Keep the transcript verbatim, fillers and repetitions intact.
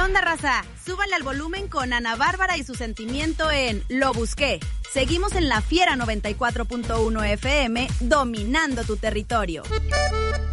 onda, raza? Súbanle al volumen con Ana Bárbara y su sentimiento en Lo Busqué. Seguimos en La Fiera noventa y cuatro punto uno F M, dominando tu territorio.